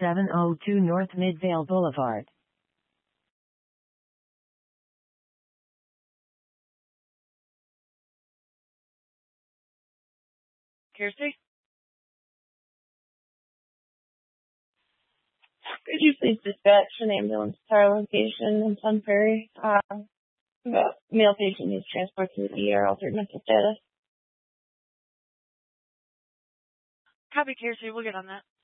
702 North Midvale Boulevard. Kirsty? Could you please dispatch an ambulance to our location in Sun Prairie? The male patient needs transport to the ER, altered mental status. Copy, Kirsty. We'll get on that.